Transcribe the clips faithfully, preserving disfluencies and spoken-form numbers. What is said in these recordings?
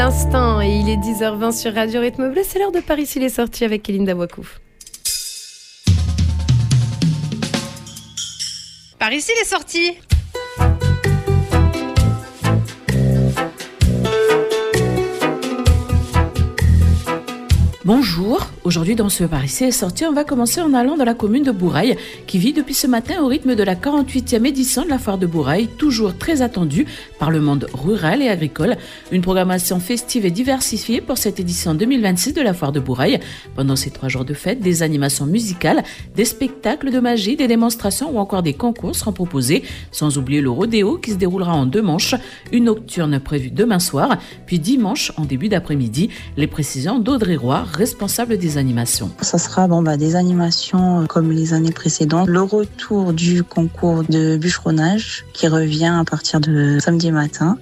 Instant, et il est dix heures vingt sur Radio Rythme Bleu, c'est l'heure de Paris s'il est sorti avec Kéline Dawakou. Paris s'il est sorti. Bonjour, aujourd'hui dans ce Paris est sorti, on va commencer en allant dans la commune de Bourail qui vit depuis ce matin au rythme de la quarante-huitième édition de la foire de Bourail, toujours très attendue par le monde rural et agricole. Une programmation festive et diversifiée pour cette édition deux mille vingt-six de la foire de Bourail. Pendant ces trois jours de fête, des animations musicales, des spectacles de magie, des démonstrations ou encore des concours seront proposés, sans oublier le rodéo qui se déroulera en deux manches, une nocturne prévue demain soir, puis dimanche en début d'après-midi. Les précisions d'Audrey Roy, responsable des animations. Ça sera bon, bah, des animations comme les années précédentes. Le retour du concours de bûcheronnage qui revient à partir de samedi matin.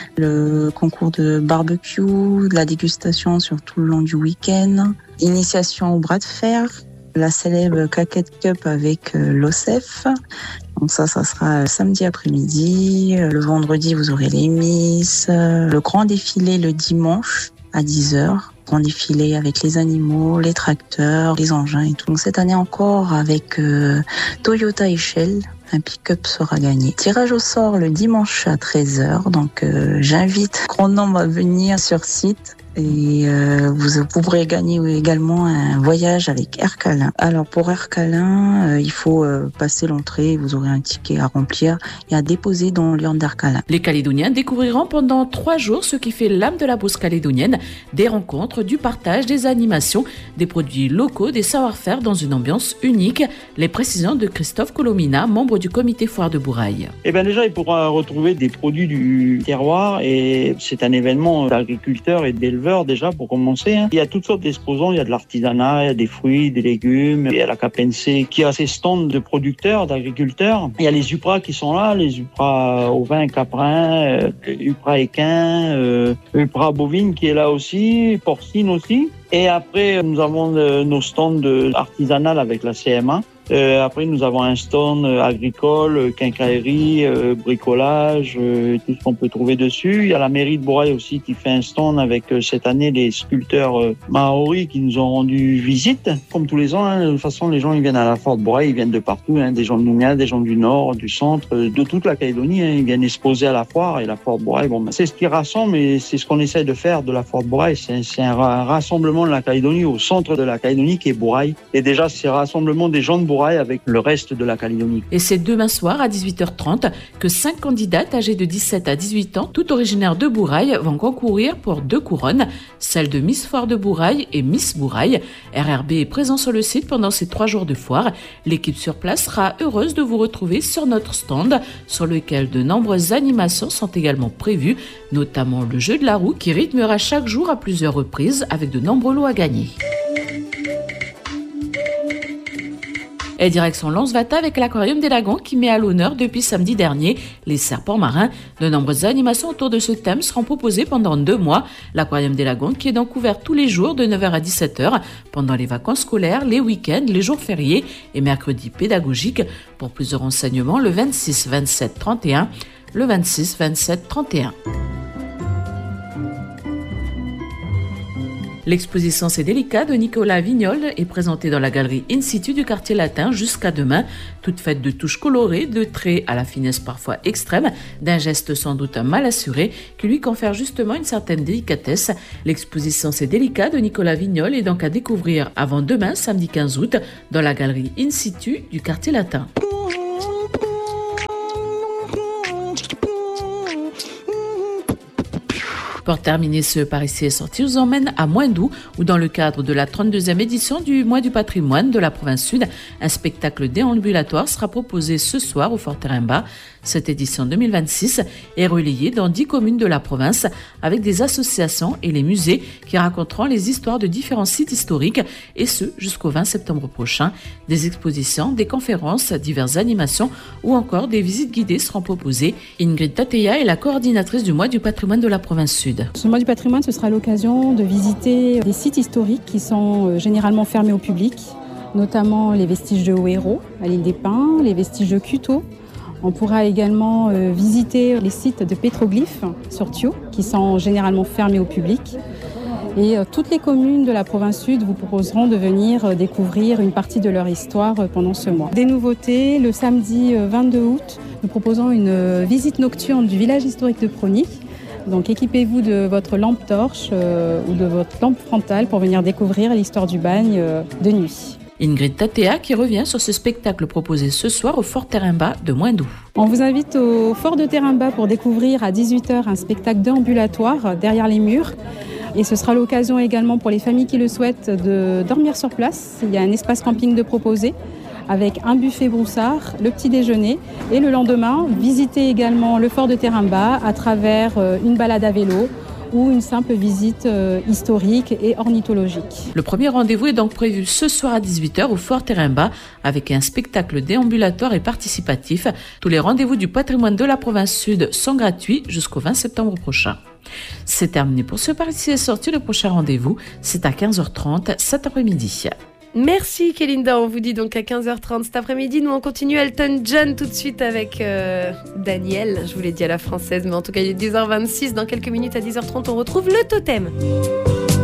Le concours de barbecue, de la dégustation sur tout le long du week-end. Initiation au bras de fer. La célèbre Caquette Cup avec euh, l'O C E F. Donc ça, ça sera samedi après-midi. Le vendredi, vous aurez les Miss. Le grand défilé le dimanche à dix heures. Grand défilé avec les animaux, les tracteurs, les engins et tout. Donc cette année encore avec euh, Toyota et Shell, un pick-up sera gagné. Tirage au sort le dimanche à treize heures. Donc euh, j'invite grand nombre à venir sur site. Et euh, vous, vous pourrez gagner également un voyage avec Air Calin. Alors pour Air Calin, euh, il faut euh, passer l'entrée, vous aurez un ticket à remplir et à déposer dans l'urne d'Air Calin. Les Calédoniens découvriront pendant trois jours ce qui fait l'âme de la Beauce calédonienne, des rencontres, du partage, des animations, des produits locaux, des savoir-faire dans une ambiance unique. Les précisions de Christophe Colomina, membre du comité foire de Bourail. Eh bien déjà, il pourra retrouver des produits du terroir et c'est un événement d'agriculteurs et d'éleveurs déjà pour commencer. Hein. Il y a toutes sortes d'exposants, il y a de l'artisanat, il y a des fruits, des légumes, il y a la K P N C qui a ses stands de producteurs, d'agriculteurs. Il y a les Upra qui sont là, les Upra ovins, caprins, euh, Upra équins, euh, Upra bovine qui est là aussi, porcine aussi. Et après, nous avons euh, nos stands artisanales avec la C M A. Euh, après, nous avons un stand euh, agricole, euh, quincaillerie, euh, bricolage, euh, tout ce qu'on peut trouver dessus. Il y a la mairie de Bourail aussi qui fait un stand avec euh, cette année les sculpteurs euh, maoris qui nous ont rendu visite. Comme tous les ans, hein, de toute façon, les gens ils viennent à la foire de Bourail, ils viennent de partout, hein, des gens de Nouméa, des gens du Nord, du Centre, euh, de toute la Calédonie. Hein, ils viennent exposer à la foire et la foire de Bourail. Bon, ben, c'est ce qui rassemble et c'est ce qu'on essaie de faire de la foire de Bourail. C'est, c'est un, un rassemblement de la Calédonie au centre de la Calédonie qui est Bourail. Et déjà, c'est un rassemblement des gens de Bourail avec le reste de la Calédonie. Et c'est demain soir à dix-huit heures trente que cinq candidates âgées de dix-sept à dix-huit ans, toutes originaires de Bourail, vont concourir pour deux couronnes, celle de Miss Foire de Bourail et Miss Bourail. R R B est présent sur le site pendant ces trois jours de foire. L'équipe sur place sera heureuse de vous retrouver sur notre stand, sur lequel de nombreuses animations sont également prévues, notamment le jeu de la roue qui rythmera chaque jour à plusieurs reprises avec de nombreux lots à gagner. Et direction Lons-Vata avec l'Aquarium des Lagons qui met à l'honneur depuis samedi dernier les serpents marins. De nombreuses animations autour de ce thème seront proposées pendant deux mois. L'Aquarium des Lagons qui est donc ouvert tous les jours de neuf heures à dix-sept heures pendant les vacances scolaires, les week-ends, les jours fériés et mercredis pédagogiques. Pour plus de renseignements, le vingt-six, vingt-sept, trente et un, le vingt-six, vingt-sept, trente et un. L'exposition C'est délicat de Nicolas Vignol est présentée dans la galerie In Situ du quartier latin jusqu'à demain, toute faite de touches colorées, de traits à la finesse parfois extrême, d'un geste sans doute mal assuré qui lui confère justement une certaine délicatesse. L'exposition C'est délicat de Nicolas Vignol est donc à découvrir avant demain, samedi quinze août, dans la galerie In Situ du quartier latin. Pour terminer ce Paris est sorti, je vous emmène à Moindou, où dans le cadre de la trente-deuxième édition du Mois du patrimoine de la province sud, un spectacle déambulatoire sera proposé ce soir au Fort Terimba. Cette édition deux mille vingt-six est relayée dans dix communes de la province avec des associations et les musées qui raconteront les histoires de différents sites historiques et ce jusqu'au vingt septembre prochain. Des expositions, des conférences, diverses animations ou encore des visites guidées seront proposées. Ingrid Tateya est la coordinatrice du Mois du patrimoine de la province sud. Ce Mois du patrimoine, ce sera l'occasion de visiter des sites historiques qui sont généralement fermés au public, notamment les vestiges de Haut-Hérault à l'île des Pins, les vestiges de Cuteau On pourra également euh, visiter les sites de pétroglyphes sur Thio, qui sont généralement fermés au public. Et euh, toutes les communes de la province sud vous proposeront de venir euh, découvrir une partie de leur histoire euh, pendant ce mois. Des nouveautés, le samedi euh, vingt-deux août, nous proposons une euh, visite nocturne du village historique de Prony. Donc équipez-vous de votre lampe torche euh, ou de votre lampe frontale pour venir découvrir l'histoire du bagne euh, de nuit. Ingrid Tatea qui revient sur ce spectacle proposé ce soir au Fort Terrain-Bas de Moindou. On vous invite au Fort de Terrain-Bas pour découvrir à dix-huit heures un spectacle déambulatoire derrière les murs. Et ce sera l'occasion également pour les familles qui le souhaitent de dormir sur place. Il y a un espace camping de proposer avec un buffet broussard, le petit déjeuner. Et le lendemain, visiter également le Fort de Terrain-Bas à travers une balade à vélo ou une simple visite euh, historique et ornithologique. Le premier rendez-vous est donc prévu ce soir à dix-huit heures au Fort Terrain-Bas avec un spectacle déambulatoire et participatif. Tous les rendez-vous du patrimoine de la province sud sont gratuits jusqu'au vingt septembre prochain. C'est terminé pour ce Par ici est sorti. Le prochain rendez-vous, c'est à quinze heures trente cet après-midi. Merci Kélinda, on vous dit donc à quinze heures trente cet après-midi. Nous on continue Elton John tout de suite avec euh, Daniel, je vous l'ai dit à la française, mais en tout cas il est dix heures vingt-six, dans quelques minutes à dix heures trente on retrouve le totem.